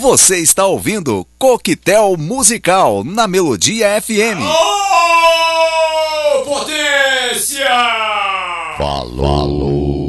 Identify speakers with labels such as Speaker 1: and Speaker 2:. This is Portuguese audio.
Speaker 1: Você está ouvindo Coquetel Musical na Melodia FM.
Speaker 2: Ô, potência!
Speaker 3: Falou!